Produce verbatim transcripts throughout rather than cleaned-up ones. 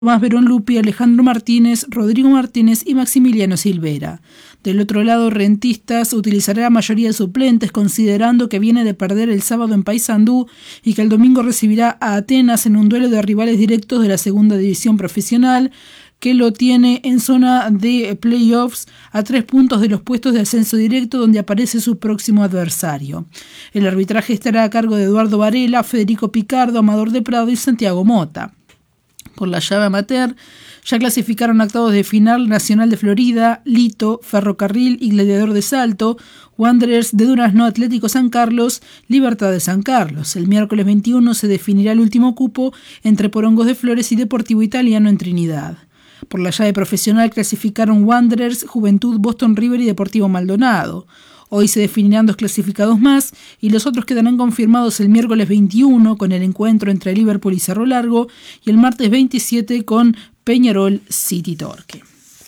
Tomás Verón Lupi, Alejandro Martínez, Rodrigo Martínez y Maximiliano Silvera. Del otro lado, Rentistas utilizará la mayoría de suplentes, considerando que viene de perder el sábado en Paysandú y que el domingo recibirá a Atenas en un duelo de rivales directos de la segunda división profesional, que lo tiene en zona de playoffs a tres puntos de los puestos de ascenso directo donde aparece su próximo adversario. El arbitraje estará a cargo de Eduardo Varela, Federico Picardo, Amador de Prado y Santiago Mota. Por la llave amateur, ya clasificaron a octavos de final Nacional de Florida, Lito, Ferrocarril y Gladiador de Salto, Wanderers de Durazno, Atlético San Carlos, Libertad de San Carlos. El miércoles veintiuno se definirá el último cupo entre Porongos de Flores y Deportivo Italiano en Trinidad. Por la llave profesional clasificaron Wanderers, Juventud, Boston River y Deportivo Maldonado. Hoy se definirán dos clasificados más y los otros quedarán confirmados el miércoles veintiuno con el encuentro entre Liverpool y Cerro Largo y el martes veintisiete con Peñarol City Torque.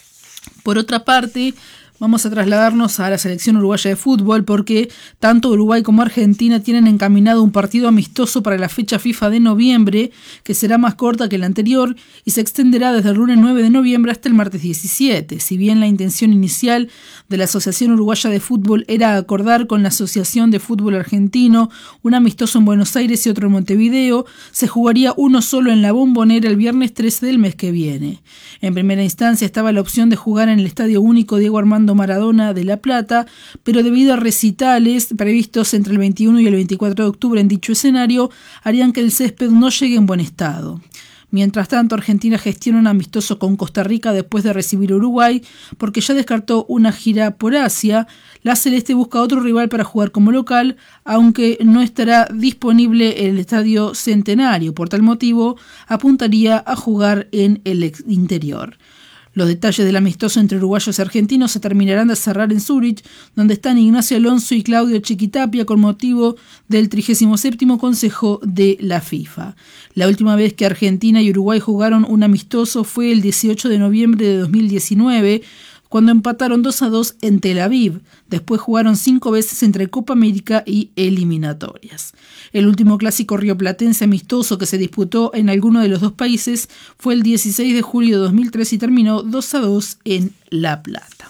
Por otra parte, vamos a trasladarnos a la selección uruguaya de fútbol porque tanto Uruguay como Argentina tienen encaminado un partido amistoso para la fecha FIFA de noviembre, que será más corta que la anterior y se extenderá desde el lunes nueve de noviembre hasta el martes diecisiete. Si bien la intención inicial de la Asociación Uruguaya de Fútbol era acordar con la Asociación de Fútbol Argentino un amistoso en Buenos Aires y otro en Montevideo, se jugaría uno solo en la Bombonera el viernes trece del mes que viene. En primera instancia estaba la opción de jugar en el Estadio Único Diego Armando Maradona de La Plata, pero debido a recitales previstos entre el veintiuno y el veinticuatro de octubre en dicho escenario, harían que el césped no llegue en buen estado. Mientras tanto, Argentina gestiona un amistoso con Costa Rica después de recibir a Uruguay, porque ya descartó una gira por Asia. La Celeste busca otro rival para jugar como local, aunque no estará disponible el Estadio Centenario. Por tal motivo, apuntaría a jugar en el interior. Los detalles del amistoso entre uruguayos y argentinos se terminarán de cerrar en Zúrich, donde están Ignacio Alonso y Claudio Chiquitapia con motivo del trigésimo séptimo Consejo de la FIFA. La última vez que Argentina y Uruguay jugaron un amistoso fue el dieciocho de noviembre de dos mil diecinueve, cuando empataron dos a dos en Tel Aviv. Después jugaron cinco veces entre Copa América y eliminatorias. El último clásico rioplatense amistoso que se disputó en alguno de los dos países fue el dieciséis de julio de dos mil tres y terminó dos a dos en La Plata.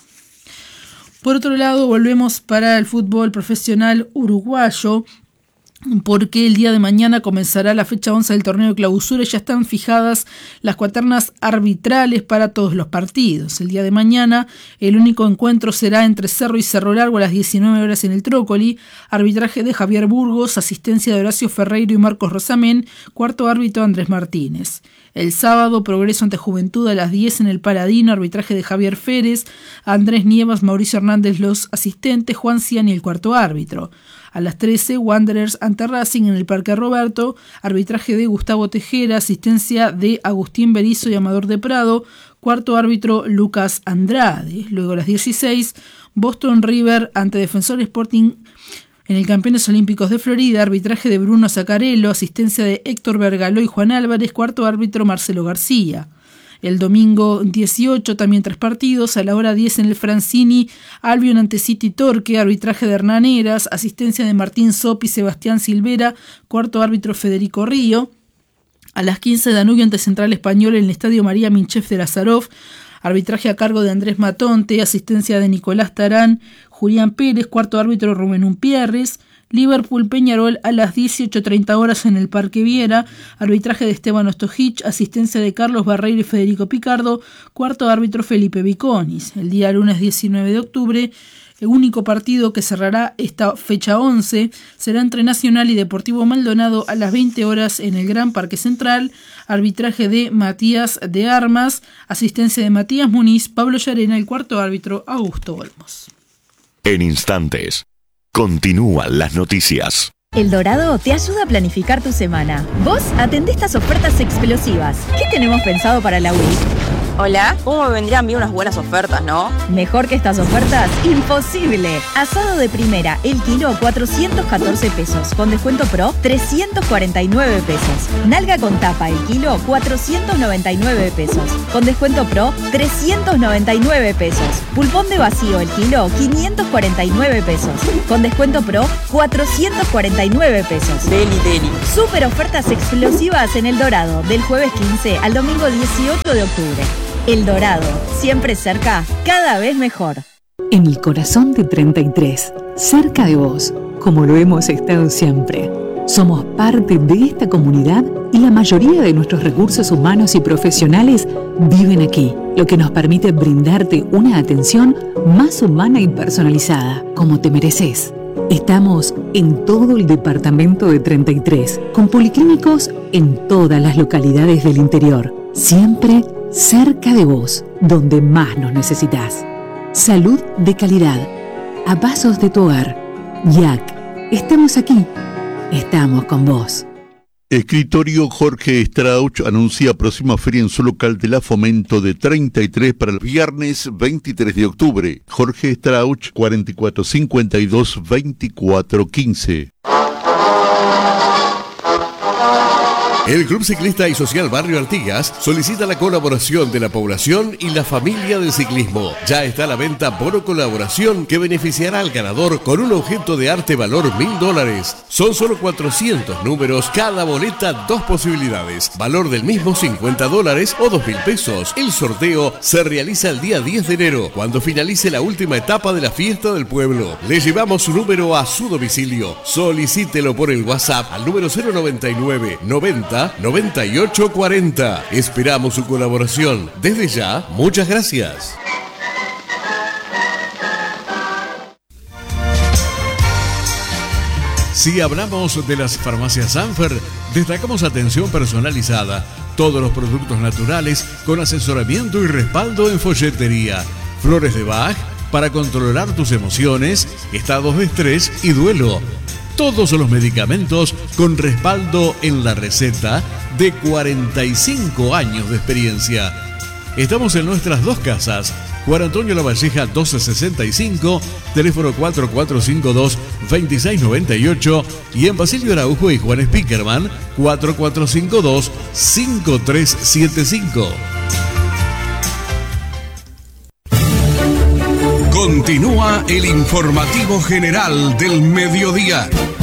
Por otro lado, volvemos para el fútbol profesional uruguayo, porque el día de mañana comenzará la fecha once del torneo de clausura y ya están fijadas las cuaternas arbitrales para todos los partidos. El día de mañana el único encuentro será entre Cerro y Cerro Largo a las diecinueve horas en el Trócoli, arbitraje de Javier Burgos, asistencia de Horacio Ferreiro y Marcos Rosamén, cuarto árbitro Andrés Martínez. El sábado, Progreso ante Juventud a las diez en el Paladino, arbitraje de Javier Férez, Andrés Nievas, Mauricio Hernández los asistentes, Juan Ciani el cuarto árbitro. A las trece, Wanderers ante Racing en el Parque Roberto, arbitraje de Gustavo Tejera, asistencia de Agustín Berizo y Amador de Prado, cuarto árbitro Lucas Andrade. Luego a las dieciséis, Boston River ante Defensor Sporting en el Campeones Olímpicos de Florida, arbitraje de Bruno Zaccarello, asistencia de Héctor Vergaló y Juan Álvarez, cuarto árbitro Marcelo García. El domingo dieciocho, también tres partidos, a la hora diez en el Francini, Albion ante City Torque, arbitraje de Hernán Heras, asistencia de Martín Sop y Sebastián Silvera, cuarto árbitro Federico Río. A las quince, Danubio ante Central Español en el Estadio María Minchev de Lazarov, arbitraje a cargo de Andrés Matonte, asistencia de Nicolás Tarán, Julián Pérez, cuarto árbitro Rubén Umpierres. Liverpool Peñarol a las dieciocho treinta horas en el Parque Viera, arbitraje de Esteban Ostojich, asistencia de Carlos Barreiro y Federico Picardo, cuarto árbitro Felipe Viconis. El día lunes diecinueve de octubre, el único partido que cerrará esta fecha once será entre Nacional y Deportivo Maldonado a las veinte horas en el Gran Parque Central, arbitraje de Matías de Armas, asistencia de Matías Muniz, Pablo Llarena, el cuarto árbitro Augusto Olmos. En instantes, continúan las noticias. El Dorado te ayuda a planificar tu semana. Vos atendé estas ofertas explosivas. ¿Qué tenemos pensado para la week? Hola, ¿cómo me vendrían bien unas buenas ofertas, no? Mejor que estas ofertas, imposible. Asado de primera, el kilo cuatrocientos catorce pesos, con descuento pro trescientos cuarenta y nueve pesos. Nalga con tapa, el kilo cuatrocientos noventa y nueve pesos, con descuento pro trescientos noventa y nueve pesos. Pulpón de vacío, el kilo quinientos cuarenta y nueve pesos, con descuento pro cuatrocientos cuarenta noventa y nueve pesos. Deli, deli. Super ofertas explosivas en El Dorado, del jueves quince al domingo dieciocho de octubre. El Dorado, siempre cerca, cada vez mejor. En el corazón de treinta y tres, cerca de vos, como lo hemos estado siempre. Somos parte de esta comunidad y la mayoría de nuestros recursos humanos y profesionales viven aquí, lo que nos permite brindarte una atención más humana y personalizada, como te mereces. Estamos en todo el departamento de treinta y tres, con policlínicos en todas las localidades del interior, siempre cerca de vos, donde más nos necesitas. Salud de calidad, a pasos de tu hogar. Y A C, estamos aquí, estamos con vos. Escritorio Jorge Strauch anuncia próxima feria en su local de la Fomento de treinta y tres para el viernes veintitrés de octubre. Jorge Strauch, cuarenta y cuatro cincuenta y dos, veinticuatro quince. El Club Ciclista y Social Barrio Artigas solicita la colaboración de la población y la familia del ciclismo. Ya está a la venta bono colaboración que beneficiará al ganador con un objeto de arte valor mil dólares. Son solo cuatrocientos números, cada boleta dos posibilidades. Valor del mismo cincuenta dólares o dos mil pesos. El sorteo se realiza el día diez de enero, cuando finalice la última etapa de la fiesta del pueblo. Le llevamos su número a su domicilio. Solicítelo por el WhatsApp al número cero noventa y nueve, noventa, noventa y ocho cuarenta. Esperamos su colaboración. Desde ya, muchas gracias. Si hablamos de las farmacias Sanfer, destacamos atención personalizada, todos los productos naturales con asesoramiento y respaldo en folletería, flores de Bach para controlar tus emociones, estados de estrés y duelo. Todos los medicamentos con respaldo en la receta de cuarenta y cinco años de experiencia. Estamos en nuestras dos casas, Juan Antonio Lavalleja doce sesenta y cinco, teléfono cuatro cuatro cinco dos, dos seis nueve ocho y en Basilio Araujo y Juan Spickerman cuatro cuatro cinco dos, cinco tres siete cinco. Continúa el informativo general del mediodía.